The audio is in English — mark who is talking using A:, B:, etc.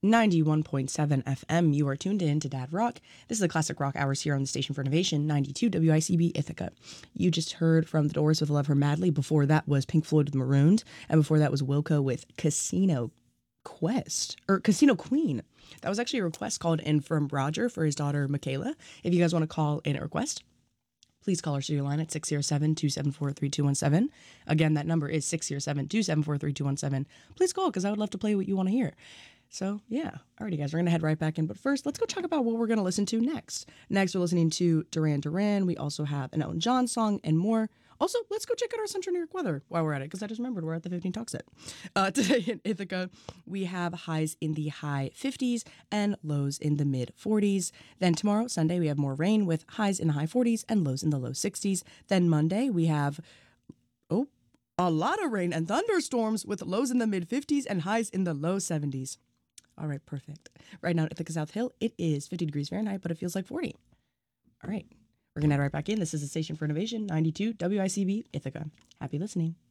A: 91.7 FM. You are tuned in to Dad Rock. This is the Classic Rock Hours here on the Station for Innovation, 92 WICB Ithaca. You just heard from The Doors with Love Her Madly. Before that was Pink Floyd with Marooned. And before that was Wilco with Casino Queen. That was actually a request called in from Roger for his daughter, Michaela. If you guys want to call in a request, please call our studio line at 607-274-3217. Again, that number is 607-274-3217. Please call because I would love to play what you want to hear. So, yeah. Alrighty, guys, we're going to head right back in. But first, let's go talk about what we're going to listen to next. Next, we're listening to Duran Duran. We also have an Elton John song and more. Also, let's go check out our Central New York weather while we're at it, because I just remembered we're at the 15 Talk Set. Today in Ithaca, we have highs in the high 50s and lows in the mid 40s. Then tomorrow, Sunday, we have more rain with highs in the high 40s and lows in the low 60s. Then Monday, we have a lot of rain and thunderstorms with lows in the mid 50s and highs in the low 70s. All right, perfect. Right now at Ithaca South Hill, it is 50 degrees Fahrenheit, but it feels like 40. All right, we're going to head right back in. This is the Station for Innovation, 92 WICB Ithaca. Happy listening.